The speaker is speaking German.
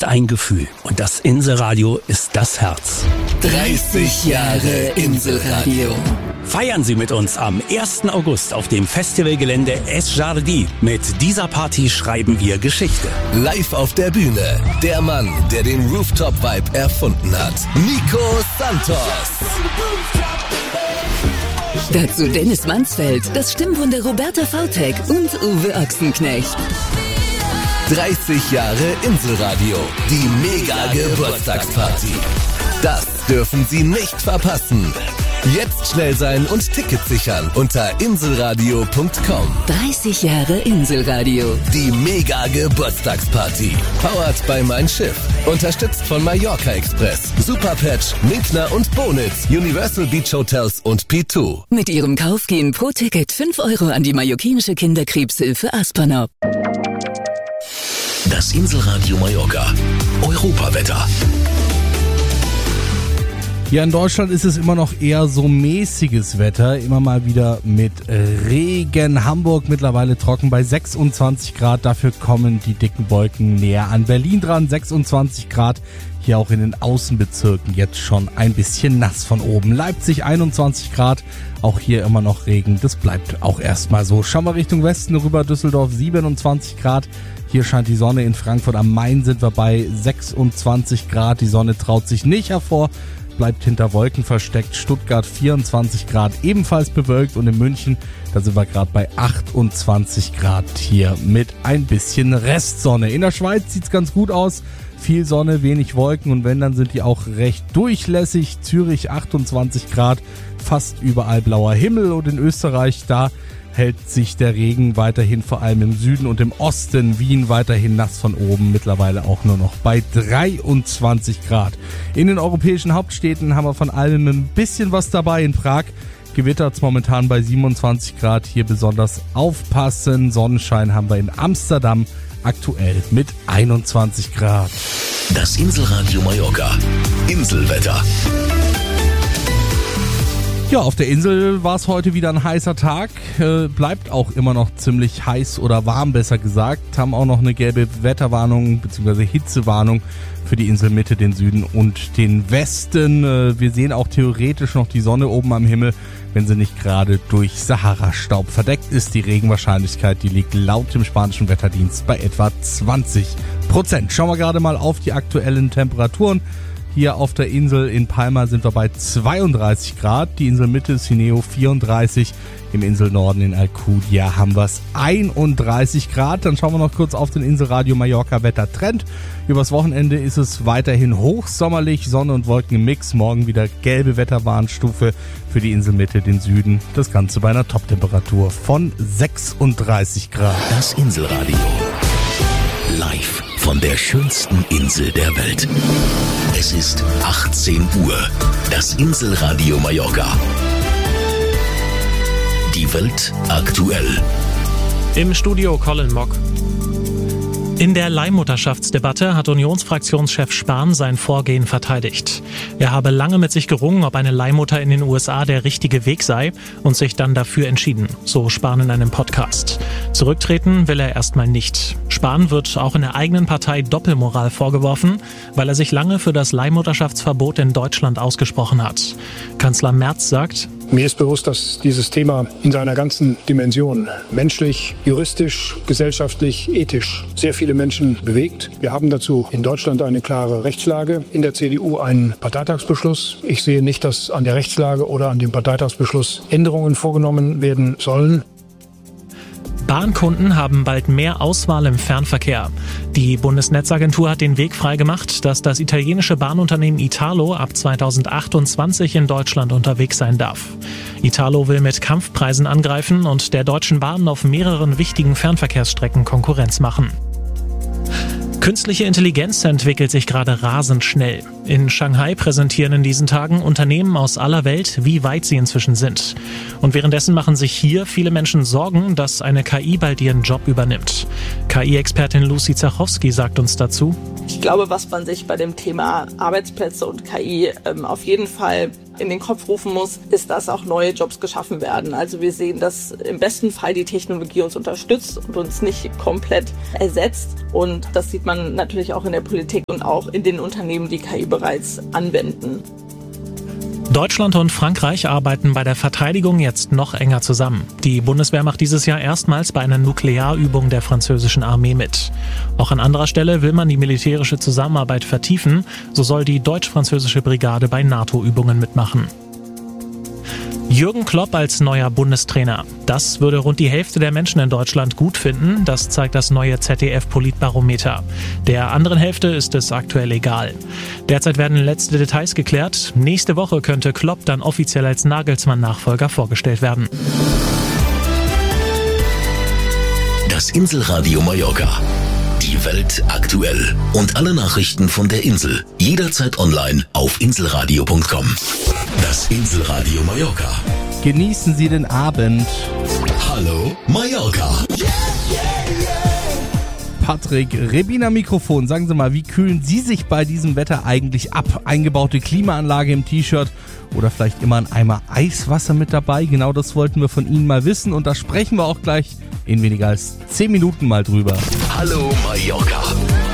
ein Gefühl und das Inselradio ist das Herz. 30 Jahre Inselradio. Feiern Sie mit uns am 1. August auf dem Festivalgelände Es Jardi. Mit dieser Party schreiben wir Geschichte. Live auf der Bühne, der Mann, der den Rooftop-Vibe erfunden hat. Nico Santos. Dazu Dennis Mansfeld, das Stimmwunder Roberta Vautek und Uwe Ochsenknecht. 30 Jahre Inselradio. Die Mega-Geburtstagsparty. Das dürfen Sie nicht verpassen. Jetzt schnell sein und Tickets sichern unter inselradio.com. 30 Jahre Inselradio. Die Mega-Geburtstagsparty. Powered by Mein Schiff. Unterstützt von Mallorca Express, Superpatch, Minkner und Bonitz, Universal Beach Hotels und P2. Mit Ihrem Kauf gehen pro Ticket 5 € an die mallorquinische Kinderkrebshilfe Aspernop. Das Inselradio Mallorca. Europawetter. Ja, in Deutschland ist es immer noch eher so mäßiges Wetter, immer mal wieder mit Regen. Hamburg mittlerweile trocken bei 26 Grad, dafür kommen die dicken Wolken näher an Berlin dran. 26 Grad, hier auch in den Außenbezirken jetzt schon ein bisschen nass von oben. Leipzig 21 Grad, auch hier immer noch Regen, das bleibt auch erstmal so. Schauen wir Richtung Westen rüber, Düsseldorf 27 Grad. Hier scheint die Sonne, in Frankfurt am Main sind wir bei 26 Grad, die Sonne traut sich nicht hervor. Bleibt hinter Wolken versteckt. Stuttgart 24 Grad, ebenfalls bewölkt. Und in München, da sind wir gerade bei 28 Grad hier mit ein bisschen Restsonne. In der Schweiz sieht's ganz gut aus. Viel Sonne, wenig Wolken und wenn, dann sind die auch recht durchlässig. Zürich 28 Grad, fast überall blauer Himmel. Und in Österreich, da hält sich der Regen weiterhin vor allem im Süden und im Osten. Wien weiterhin nass von oben, mittlerweile auch nur noch bei 23 Grad. In den europäischen Hauptstädten haben wir von allem ein bisschen was dabei. In Prag gewittert's momentan bei 27 Grad. Hier besonders aufpassen. Sonnenschein haben wir in Amsterdam aktuell mit 21 Grad. Das Inselradio Mallorca. Inselwetter. Ja, auf der Insel war es heute wieder ein heißer Tag, bleibt auch immer noch ziemlich heiß oder warm, besser gesagt. Haben auch noch eine gelbe Wetterwarnung bzw. Hitzewarnung für die Inselmitte, den Süden und den Westen. Wir sehen auch theoretisch noch die Sonne oben am Himmel, wenn sie nicht gerade durch Sahara-Staub verdeckt ist. Die Regenwahrscheinlichkeit, die liegt laut dem spanischen Wetterdienst bei etwa 20%. Schauen wir gerade mal auf die aktuellen Temperaturen. Hier auf der Insel in Palma sind wir bei 32 Grad, die Inselmitte Sineo 34, im Inselnorden in Alcudia haben wir es 31 Grad. Dann schauen wir noch kurz auf den Inselradio Mallorca Wettertrend. Übers Wochenende ist es weiterhin hochsommerlich, Sonne und Wolken im Mix. Morgen wieder gelbe Wetterwarnstufe für die Inselmitte, den Süden. Das Ganze bei einer Toptemperatur von 36 Grad. Das Inselradio. Live von der schönsten Insel der Welt. Es ist 18 Uhr. Das Inselradio Mallorca. Die Welt aktuell. Im Studio Colin Mock. In der Leihmutterschaftsdebatte hat Unionsfraktionschef Spahn sein Vorgehen verteidigt. Er habe lange mit sich gerungen, ob eine Leihmutter in den USA der richtige Weg sei und sich dann dafür entschieden, so Spahn in einem Podcast. Zurücktreten will er erstmal nicht. Spahn wird auch in der eigenen Partei Doppelmoral vorgeworfen, weil er sich lange für das Leihmutterschaftsverbot in Deutschland ausgesprochen hat. Kanzler Merz sagt: Mir ist bewusst, dass dieses Thema in seiner ganzen Dimension menschlich, juristisch, gesellschaftlich, ethisch sehr viele Menschen bewegt. Wir haben dazu in Deutschland eine klare Rechtslage, in der CDU einen Parteitagsbeschluss. Ich sehe nicht, dass an der Rechtslage oder an dem Parteitagsbeschluss Änderungen vorgenommen werden sollen. Bahnkunden haben bald mehr Auswahl im Fernverkehr. Die Bundesnetzagentur hat den Weg freigemacht, dass das italienische Bahnunternehmen Italo ab 2028 in Deutschland unterwegs sein darf. Italo will mit Kampfpreisen angreifen und der Deutschen Bahn auf mehreren wichtigen Fernverkehrsstrecken Konkurrenz machen. Künstliche Intelligenz entwickelt sich gerade rasend schnell. In Shanghai präsentieren in diesen Tagen Unternehmen aus aller Welt, wie weit sie inzwischen sind. Und währenddessen machen sich hier viele Menschen Sorgen, dass eine KI bald ihren Job übernimmt. KI-Expertin Lucy Zachowski sagt uns dazu: Ich glaube, was man sich bei dem Thema Arbeitsplätze und KI auf jeden Fall in den Kopf rufen muss, ist, dass auch neue Jobs geschaffen werden. Also wir sehen, dass im besten Fall die Technologie uns unterstützt und uns nicht komplett ersetzt. Und das sieht man natürlich auch in der Politik und auch in den Unternehmen, die KI bereits anwenden. Deutschland und Frankreich arbeiten bei der Verteidigung jetzt noch enger zusammen. Die Bundeswehr macht dieses Jahr erstmals bei einer Nuklearübung der französischen Armee mit. Auch an anderer Stelle will man die militärische Zusammenarbeit vertiefen. So soll die deutsch-französische Brigade bei NATO-Übungen mitmachen. Jürgen Klopp als neuer Bundestrainer. Das würde rund die Hälfte der Menschen in Deutschland gut finden. Das zeigt das neue ZDF-Politbarometer. Der anderen Hälfte ist es aktuell egal. Derzeit werden letzte Details geklärt. Nächste Woche könnte Klopp dann offiziell als Nagelsmann-Nachfolger vorgestellt werden. Das Inselradio Mallorca. Die Welt aktuell. Und alle Nachrichten von der Insel. Jederzeit online auf inselradio.com. Das Inselradio Mallorca. Genießen Sie den Abend. Hallo Mallorca. Patrick, Rebina Mikrofon. Sagen Sie mal, wie kühlen Sie sich bei diesem Wetter eigentlich ab? Eingebaute Klimaanlage im T-Shirt oder vielleicht immer ein Eimer Eiswasser mit dabei? Genau das wollten wir von Ihnen mal wissen und da sprechen wir auch gleich in weniger als 10 Minuten mal drüber. Hallo Mallorca.